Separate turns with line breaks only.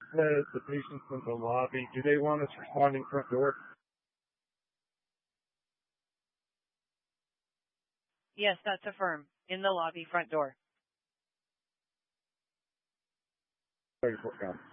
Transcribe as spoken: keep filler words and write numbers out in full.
the, the patients in the lobby, do they want us responding front door?
Yes, that's affirmed. In the lobby, front door.
Sorry, Fort Collins.